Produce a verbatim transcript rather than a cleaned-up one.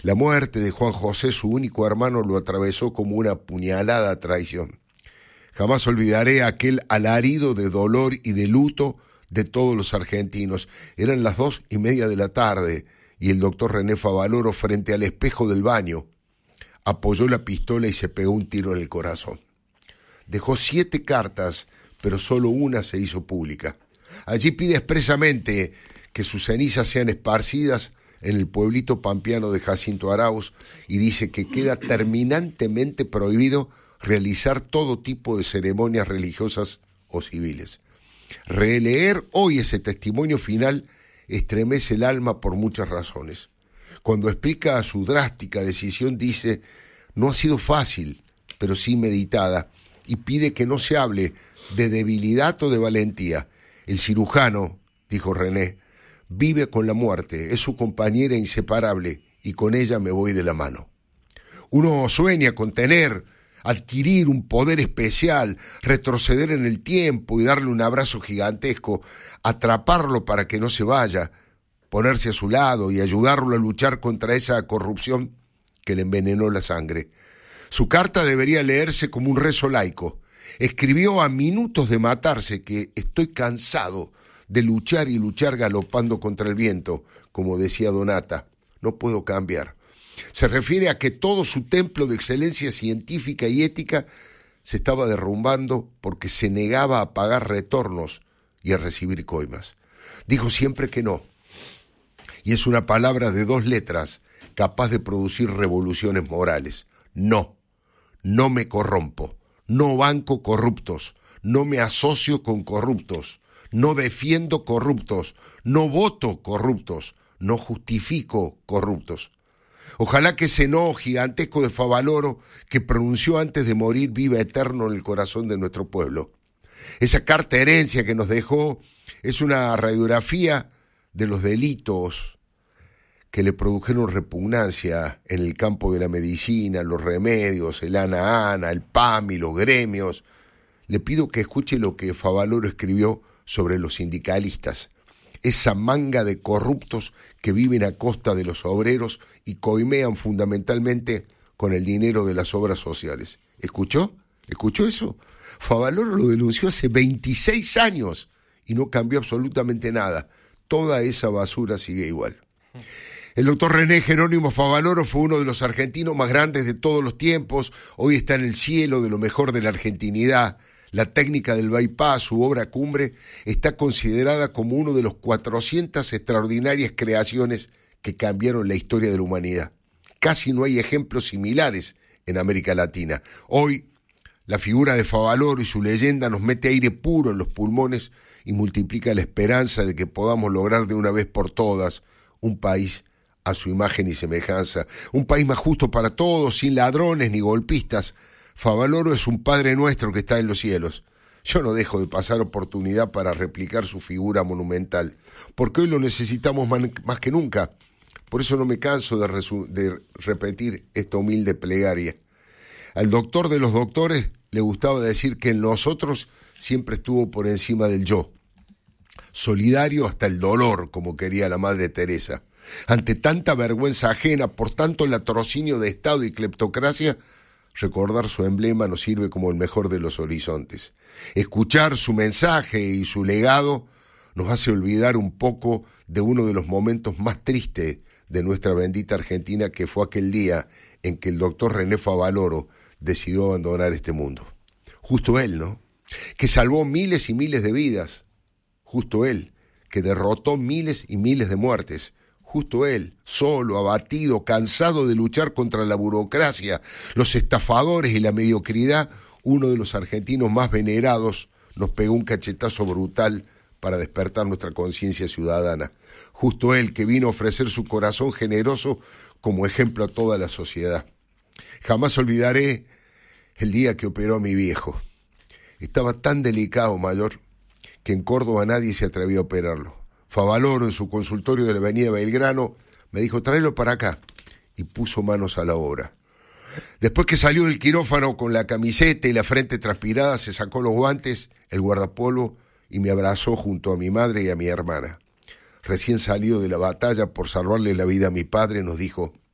La muerte de Juan José, su único hermano, lo atravesó como una puñalada traición. Jamás olvidaré aquel alarido de dolor y de luto de todos los argentinos. Eran las dos y media de la tarde y el doctor René Favaloro, frente al espejo del baño, apoyó la pistola y se pegó un tiro en el corazón. Dejó siete cartas, pero solo una se hizo pública. Allí pide expresamente que sus cenizas sean esparcidas en el pueblito pampeano de Jacinto Arauz y dice que queda terminantemente prohibido realizar todo tipo de ceremonias religiosas o civiles. Releer hoy ese testimonio final estremece el alma por muchas razones. Cuando explica su drástica decisión dice: no ha sido fácil, pero sí meditada, y pide que no se hable de debilidad o de valentía. El cirujano, dijo René, vive con la muerte, es su compañera inseparable y con ella me voy de la mano. Uno sueña con tener, adquirir un poder especial, retroceder en el tiempo y darle un abrazo gigantesco, atraparlo para que no se vaya, ponerse a su lado y ayudarlo a luchar contra esa corrupción que le envenenó la sangre. Su carta debería leerse como un rezo laico. Escribió a minutos de matarse que estoy cansado de luchar y luchar galopando contra el viento, como decía Donata, no puedo cambiar. Se refiere a que todo su templo de excelencia científica y ética se estaba derrumbando porque se negaba a pagar retornos y a recibir coimas. Dijo siempre que no, y es una palabra de dos letras capaz de producir revoluciones morales. No, no me corrompo, no banco corruptos, no me asocio con corruptos, no defiendo corruptos, no voto corruptos, no justifico corruptos. Ojalá que ese no gigantesco de Favaloro que pronunció antes de morir viva eterno en el corazón de nuestro pueblo. Esa carta herencia que nos dejó es una radiografía de los delitos que le produjeron repugnancia en el campo de la medicina, los remedios, el ana-ana, el P A M y los gremios. Le pido que escuche lo que Favaloro escribió sobre los sindicalistas, esa manga de corruptos que viven a costa de los obreros y coimean fundamentalmente con el dinero de las obras sociales. ¿Escuchó? ¿Escuchó eso? Favaloro lo denunció hace veintiséis años y no cambió absolutamente nada. Toda esa basura sigue igual. El doctor René Jerónimo Favaloro fue uno de los argentinos más grandes de todos los tiempos. Hoy está en el cielo de lo mejor de la argentinidad. La técnica del bypass, su obra cumbre, está considerada como uno de los cuatrocientas extraordinarias creaciones que cambiaron la historia de la humanidad. Casi no hay ejemplos similares en América Latina. Hoy, la figura de Favaloro y su leyenda nos mete aire puro en los pulmones y multiplica la esperanza de que podamos lograr de una vez por todas un país a su imagen y semejanza, un país más justo para todos, sin ladrones ni golpistas. Favaloro es un Padre Nuestro que está en los cielos. Yo no dejo de pasar oportunidad para replicar su figura monumental, porque hoy lo necesitamos más que nunca. Por eso no me canso de, resu- de repetir esta humilde plegaria. Al doctor de los doctores le gustaba decir que en nosotros siempre estuvo por encima del yo, solidario hasta el dolor, como quería la Madre Teresa. Ante tanta vergüenza ajena, por tanto latrocinio de Estado y cleptocracia, recordar su emblema nos sirve como el mejor de los horizontes. Escuchar su mensaje y su legado nos hace olvidar un poco de uno de los momentos más tristes de nuestra bendita Argentina, que fue aquel día en que el doctor René Favaloro decidió abandonar este mundo. Justo él, ¿no? Que salvó miles y miles de vidas. Justo él, que derrotó miles y miles de muertes. Justo él, solo, abatido, cansado de luchar contra la burocracia, los estafadores y la mediocridad, uno de los argentinos más venerados, nos pegó un cachetazo brutal para despertar nuestra conciencia ciudadana. Justo él, que vino a ofrecer su corazón generoso como ejemplo a toda la sociedad. Jamás olvidaré el día que operó a mi viejo. Estaba tan delicado, mayor, que en Córdoba nadie se atrevió a operarlo. Favaloro, en su consultorio de la avenida Belgrano, me dijo, tráelo para acá, y puso manos a la obra. Después que salió del quirófano con la camiseta y la frente transpirada, se sacó los guantes, el guardapolvo, y me abrazó junto a mi madre y a mi hermana. Recién salido de la batalla por salvarle la vida a mi padre, nos dijo,